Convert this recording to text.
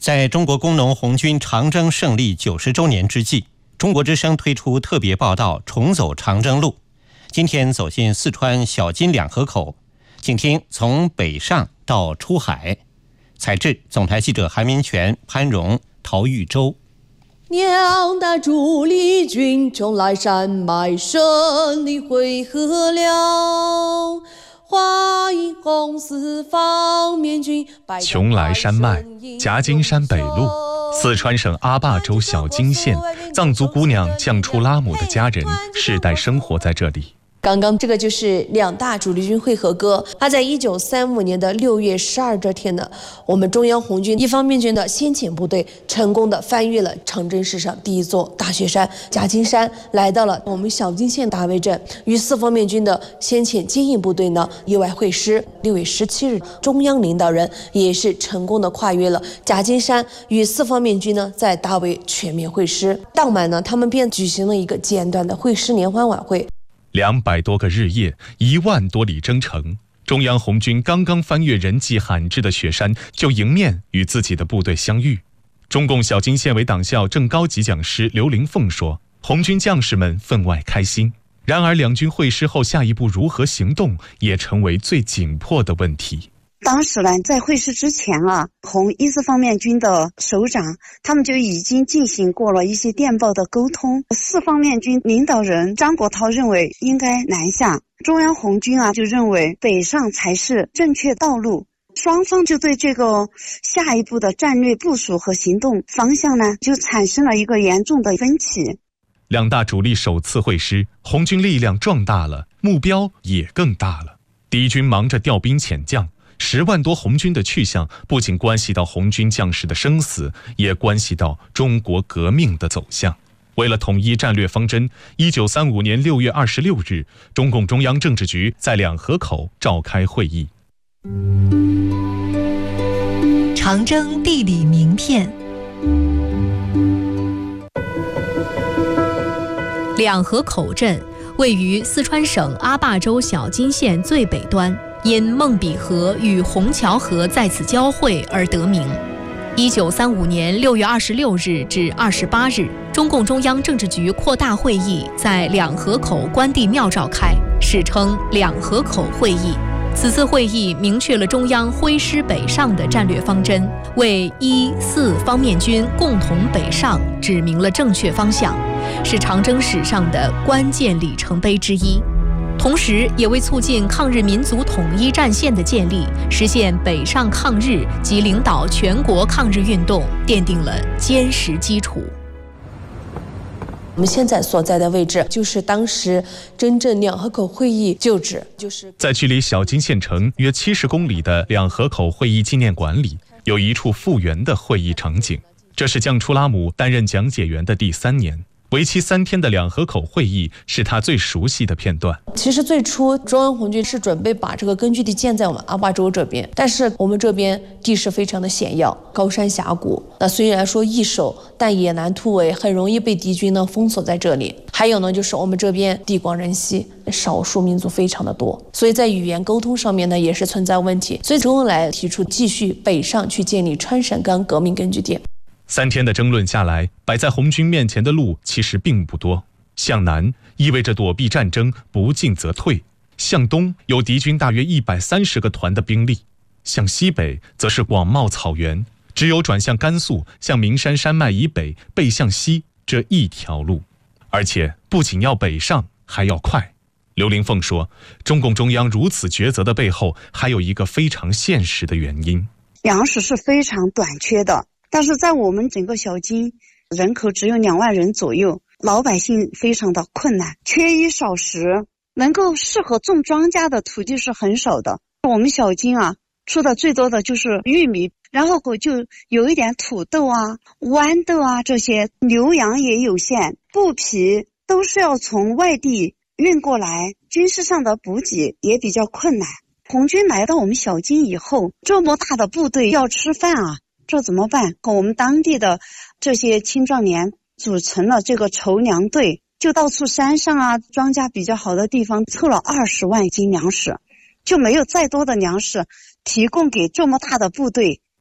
在中国工农红军长征胜利90周年之际，中国之声推出特别报道《重走长征路》。今天走进四川小金两河口，请听从北上到出海。采制总台记者韩民权、潘荣、陶玉洲。 两大主力军穷来山脉胜利汇合了，华阴红四方面军。 邛崃山脉，夹金山北路，四川省阿坝州小金县，藏族姑娘降出拉姆的家人世代生活在这里。 刚刚这个就是两大主力军会合歌，它在1935年的6月12这天呢，我们中央红军一方面军的先遣部队成功的翻越了长征史上第一座大雪山夹金山，来到了我们小金县大围镇，与四方面军的先遣接应部队呢意外会师。6月17日，中央领导人也是成功的跨越了夹金山，与四方面军呢在大围全面会师。当晚呢，他们便举行了一个简短的会师联欢晚会。 200多个日夜，1万多里征程，中央红军刚刚翻越人迹罕至的雪山，就迎面与自己的部队相遇。中共小金县委党校正高级讲师刘玲凤说，红军将士们分外开心。然而两军会师后下一步如何行动，也成为最紧迫的问题。 当时呢，在会师之前啊，红一四方面军的首长他们就已经进行过了一些电报的沟通。四方面军领导人张国焘认为应该南下，中央红军啊就认为北上才是正确道路。双方就对这个下一步的战略部署和行动方向呢，就产生了一个严重的分歧。 两大主力首次会师，红军力量壮大了，目标也更大了。敌军忙着调兵遣将，10万多红军的去向不仅关系到红军将士的生死，也关系到中国革命的走向。为了统一战略方针，1935年6月26日，中共中央政治局在两河口召开会议。 长征地理名片。两河口镇位于四川省阿坝州小金县最北端，因孟比河与虹桥河在此交汇而得名。1935年6月26日至28日，中共中央政治局扩大会议在两河口关帝庙召开，史称两河口会议。此次会议明确了中央挥师北上的战略方针，为1、4方面军共同北上指明了正确方向，是长征史上的关键里程碑之一。同时也为促进抗日民族统一战线的建立，实现北上抗日及领导全国抗日运动奠定了坚实基础。 我们现在所在的位置就是当时真正两河口会议旧址， 在距离小金县城约70公里的两河口会议纪念馆里，有一处复原的会议场景。这是降出拉姆担任讲解员的第3年，为期3天的两河口会议是他最熟悉的片段。 其实最初中央红军是准备把这个根据地建在我们阿坝州这边，但是我们这边地势非常的险要，高山峡谷，那虽然说易守，但也难突围，很容易被敌军呢封锁在这里。还有呢，就是我们这边地广人稀，少数民族非常的多，所以在语言沟通上面呢也是存在问题。所以周恩来提出继续北上去建立川陕甘革命根据地。 3天的争论下来，摆在红军面前的路其实并不多。向南意味着躲避战争，不进则退；向东有敌军大约130个团的兵力；向西北则是广袤草原，只有转向甘肃，向名山山脉以北，背向西这一条路。而且不仅要北上，还要快。刘玲凤说，中共中央如此抉择的背后，还有一个非常现实的原因： 粮食是非常短缺的。但是在我们整个小金人口只有2万人左右，老百姓非常的困难，缺衣少食，能够适合种庄稼的土地是很少的。我们小金啊，出的最多的就是玉米，然后就有一点土豆啊、豌豆啊，这些牛羊也有限，布匹都是要从外地运过来，军事上的补给也比较困难。红军来到我们小金以后，这么大的部队要吃饭啊，这怎么办？我们当地的这些青壮年组成了这个筹粮队，就到处山上啊，庄稼比较好的地方凑了20万斤粮食，就没有再多的粮食提供给这么大的部队。